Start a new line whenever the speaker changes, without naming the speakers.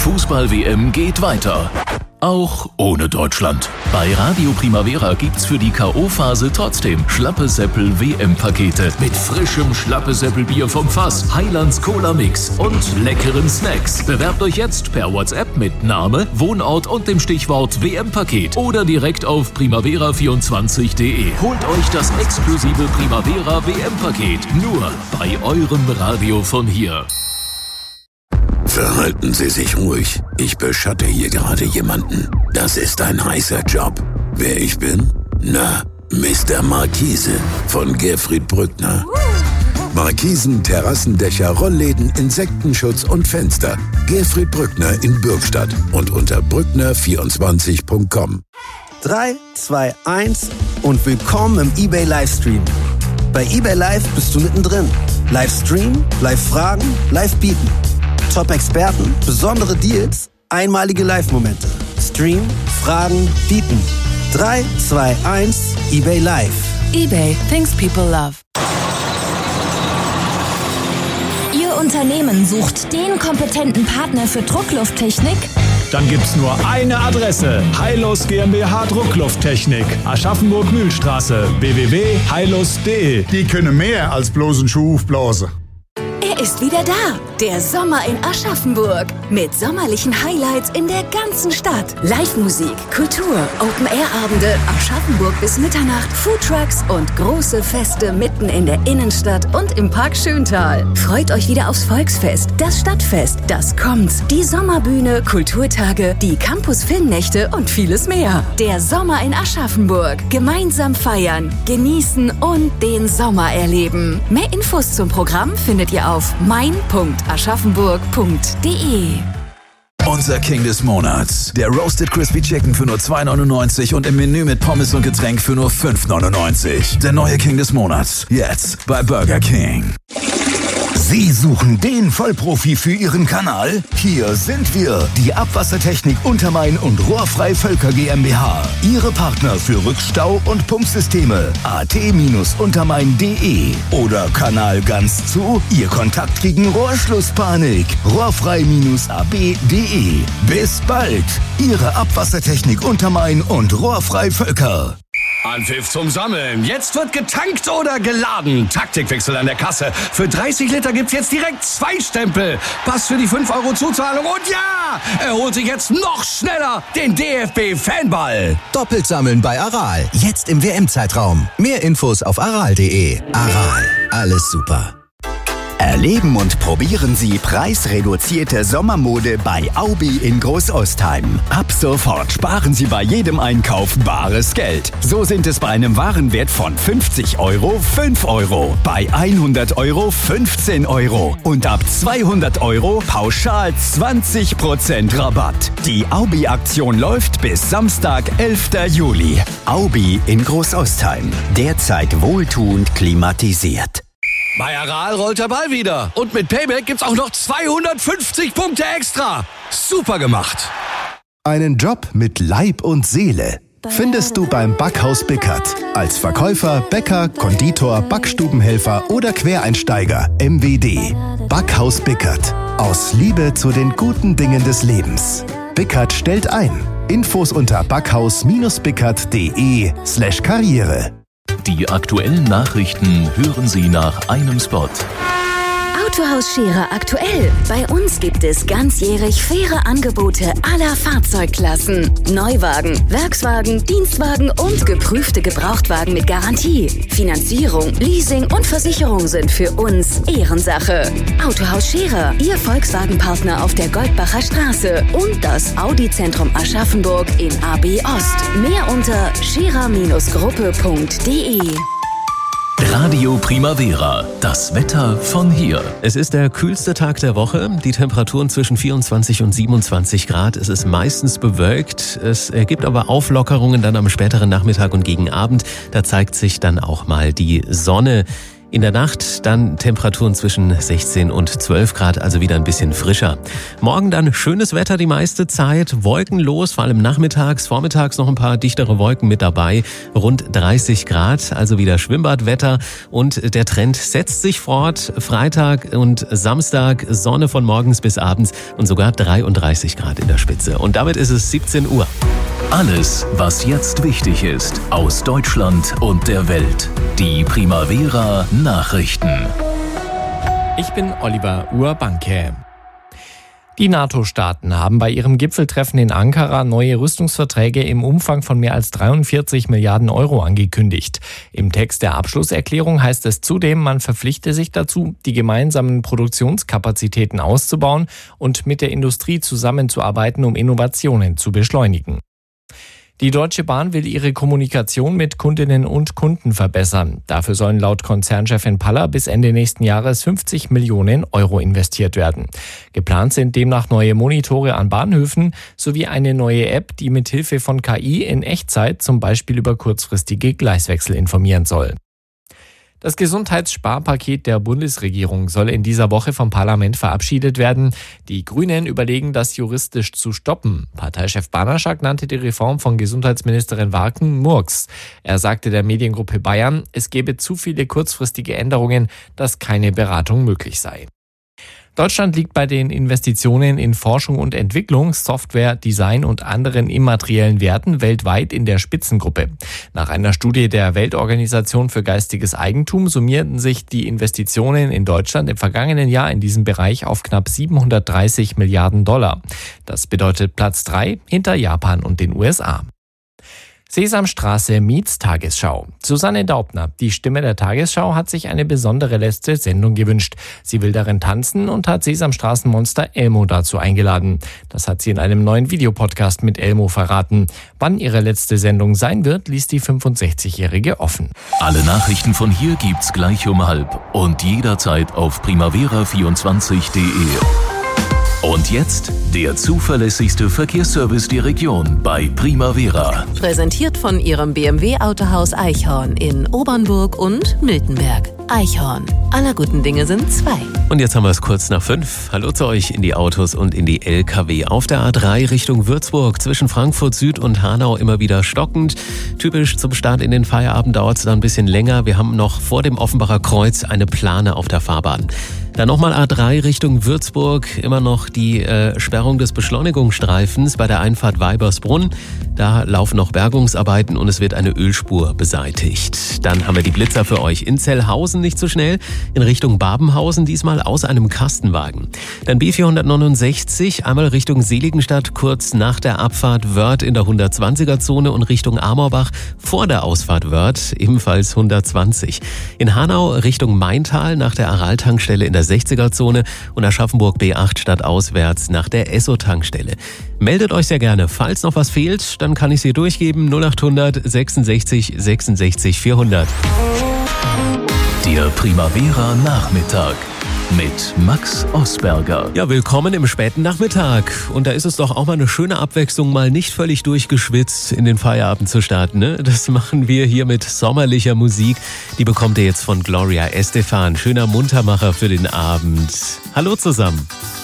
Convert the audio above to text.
Fußball-WM geht weiter. Auch ohne Deutschland. Bei Radio Primavera gibt's für die K.O.-Phase trotzdem Schlappe-Seppel-WM-Pakete mit frischem Schlappe-Seppel-Bier vom Fass, Highlands Cola-Mix und leckeren Snacks. Bewerbt euch jetzt per WhatsApp mit Name, Wohnort und dem Stichwort WM-Paket oder direkt auf primavera24.de. Holt euch das exklusive Primavera WM-Paket nur bei eurem Radio von hier.
Verhalten Sie sich ruhig. Ich beschatte hier gerade jemanden. Das ist ein heißer Job. Wer ich bin? Na, Mr. Markise von Gerfried Brückner. Markisen, Terrassendächer, Rollläden, Insektenschutz und Fenster. Gerfried Brückner in Bürgstadt und unter brückner24.com.
3, 2, 1 und willkommen im eBay Livestream. Bei eBay Live bist du mittendrin. Livestream, Live-Fragen, Live-Bieten. Top-Experten, besondere Deals, einmalige Live-Momente. Stream, Fragen, bieten. 3, 2, 1, eBay Live.
eBay, things people love.
Ihr Unternehmen sucht den kompetenten Partner für Drucklufttechnik?
Dann gibt's nur eine Adresse. Heilus GmbH Drucklufttechnik. Aschaffenburg-Mühlstraße. www.heilus.de.
Die können mehr als bloß einen Schuh aufblasen.
Er ist wieder da, der Sommer in Aschaffenburg. Mit sommerlichen Highlights in der ganzen Stadt. Live-Musik, Kultur, Open-Air-Abende, Aschaffenburg bis Mitternacht, Foodtrucks und große Feste mitten in der Innenstadt und im Park Schöntal. Freut euch wieder aufs Volksfest, das Stadtfest, das kommt, die Sommerbühne, Kulturtage, die Campus-Filmnächte und vieles mehr. Der Sommer in Aschaffenburg. Gemeinsam feiern, genießen und den Sommer erleben. Mehr Infos zum Programm findet ihr auf mein.aschaffenburg.de.
Unser King des Monats. Der Roasted Crispy Chicken für nur 2,99 und im Menü mit Pommes und Getränk für nur 5,99. Der neue King des Monats. Jetzt bei Burger King.
Sie suchen den Vollprofi für Ihren Kanal? Hier sind wir, die Abwassertechnik Untermain und Rohrfrei Völker GmbH. Ihre Partner für Rückstau- und Pumpsysteme. at-untermain.de oder Kanal ganz zu, Ihr Kontakt gegen Rohrschlusspanik. Rohrfrei-ab.de. Bis bald, Ihre Abwassertechnik Untermain und Rohrfrei Völker.
Anpfiff zum Sammeln. Jetzt wird getankt oder geladen. Taktikwechsel an der Kasse. Für 30 Liter gibt's jetzt direkt 2 Stempel. Pass für die 5 € Zuzahlung. Und ja, er holt sich jetzt noch schneller den DFB-Fanball.
Doppelt sammeln bei Aral. Jetzt im WM-Zeitraum. Mehr Infos auf aral.de. Aral. Alles super.
Erleben und probieren Sie preisreduzierte Sommermode bei Aubi in Großostheim. Ab sofort sparen Sie bei jedem Einkauf bares Geld. So sind es bei einem Warenwert von 50 € 5 €, bei 100 € 15 € und ab 200 € pauschal 20% Rabatt. Die Aubi-Aktion läuft bis Samstag, 11. Juli. Aubi in Großostheim. Derzeit wohltuend klimatisiert.
Bei Aral rollt der Ball wieder. Und mit Payback gibt's auch noch 250 Punkte extra. Super gemacht.
Einen Job mit Leib und Seele findest du beim Backhaus Bickert. Als Verkäufer, Bäcker, Konditor, Backstubenhelfer oder Quereinsteiger. MWD. Backhaus Bickert. Aus Liebe zu den guten Dingen des Lebens. Bickert stellt ein. Infos unter backhaus-bickert.de/Karriere.
Die aktuellen Nachrichten hören Sie nach einem Spot.
Autohaus Scherer aktuell. Bei uns gibt es ganzjährig faire Angebote aller Fahrzeugklassen. Neuwagen, Werkswagen, Dienstwagen und geprüfte Gebrauchtwagen mit Garantie. Finanzierung, Leasing und Versicherung sind für uns Ehrensache. Autohaus Scherer, Ihr Volkswagen-Partner auf der Goldbacher Straße und das Audi-Zentrum Aschaffenburg in AB Ost. Mehr unter scherer-gruppe.de.
Radio Primavera, das Wetter von hier.
Es ist der kühlste Tag der Woche. Die Temperaturen zwischen 24 und 27 Grad. Es ist meistens bewölkt. Es gibt aber Auflockerungen dann am späteren Nachmittag und gegen Abend. Da zeigt sich dann auch mal die Sonne. In der Nacht dann Temperaturen zwischen 16 und 12 Grad, also wieder ein bisschen frischer. Morgen dann schönes Wetter die meiste Zeit, wolkenlos, vor allem nachmittags, vormittags noch ein paar dichtere Wolken mit dabei, rund 30 Grad, also wieder Schwimmbadwetter und der Trend setzt sich fort. Freitag und Samstag Sonne von morgens bis abends und sogar 33 Grad in der Spitze. Und damit ist es 17 Uhr.
Alles, was jetzt wichtig ist, aus Deutschland und der Welt. Die Primavera Nachrichten.
Ich bin Oliver Urbanke. Die NATO-Staaten haben bei ihrem Gipfeltreffen in Ankara neue Rüstungsverträge im Umfang von mehr als 43 Milliarden Euro angekündigt. Im Text der Abschlusserklärung heißt es zudem, man verpflichte sich dazu, die gemeinsamen Produktionskapazitäten auszubauen und mit der Industrie zusammenzuarbeiten, um Innovationen zu beschleunigen. Die Deutsche Bahn will ihre Kommunikation mit Kundinnen und Kunden verbessern. Dafür sollen laut Konzernchefin Paller bis Ende nächsten Jahres 50 Millionen Euro investiert werden. Geplant sind demnach neue Monitore an Bahnhöfen sowie eine neue App, die mit Hilfe von KI in Echtzeit zum Beispiel über kurzfristige Gleiswechsel informieren soll. Das Gesundheitssparpaket der Bundesregierung soll in dieser Woche vom Parlament verabschiedet werden. Die Grünen überlegen, das juristisch zu stoppen. Parteichef Banaschak nannte die Reform von Gesundheitsministerin Warken Murks. Er sagte der Mediengruppe Bayern, es gebe zu viele kurzfristige Änderungen, dass keine Beratung möglich sei. Deutschland liegt bei den Investitionen in Forschung und Entwicklung, Software, Design und anderen immateriellen Werten weltweit in der Spitzengruppe. Nach einer Studie der Weltorganisation für geistiges Eigentum summierten sich die Investitionen in Deutschland im vergangenen Jahr in diesem Bereich auf knapp 730 Milliarden $. Das bedeutet Platz 3 hinter Japan und den USA. Sesamstraße meets Tagesschau. Susanne Daubner, die Stimme der Tagesschau, hat sich eine besondere letzte Sendung gewünscht. Sie will darin tanzen und hat Sesamstraßenmonster Elmo dazu eingeladen. Das hat sie in einem neuen Videopodcast mit Elmo verraten. Wann ihre letzte Sendung sein wird, ließ die 65-Jährige offen.
Alle Nachrichten von hier gibt's gleich um 12 und jederzeit auf primavera24.de. Und jetzt der zuverlässigste Verkehrsservice der Region bei Primavera.
Präsentiert von Ihrem BMW-Autohaus Eichhorn in Obernburg und Miltenberg. Eichhorn. Aller guten Dinge sind zwei.
Und jetzt haben wir es kurz nach 5. Hallo zu euch in die Autos und in die LKW. Auf der A3 Richtung Würzburg zwischen Frankfurt Süd und Hanau immer wieder stockend. Typisch zum Start in den Feierabend dauert es dann ein bisschen länger. Wir haben noch vor dem Offenbacher Kreuz eine Plane auf der Fahrbahn. Dann nochmal A3 Richtung Würzburg, immer noch die Sperrung des Beschleunigungsstreifens bei der Einfahrt Weibersbrunn. Da laufen noch Bergungsarbeiten und es wird eine Ölspur beseitigt. Dann haben wir die Blitzer für euch in Zellhausen, nicht so schnell, in Richtung Babenhausen, diesmal aus einem Kastenwagen. Dann B469, einmal Richtung Seligenstadt, kurz nach der Abfahrt Wörth in der 120er-Zone und Richtung Amorbach vor der Ausfahrt Wörth, ebenfalls 120. In Hanau Richtung Maintal nach der Aral-Tankstelle in der 60er-Zone und Aschaffenburg B8 stadtauswärts nach der Esso-Tankstelle. Meldet euch sehr gerne. Falls noch was fehlt, dann kann ich sie durchgeben. 0800 66 66 400.
Der Primavera Nachmittag mit Max Osberger.
Ja, willkommen im späten Nachmittag. Und da ist es doch auch mal eine schöne Abwechslung, mal nicht völlig durchgeschwitzt in den Feierabend zu starten, ne? Das machen wir hier mit sommerlicher Musik. Die bekommt ihr jetzt von Gloria Estefan. Schöner Muntermacher für den Abend. Hallo zusammen.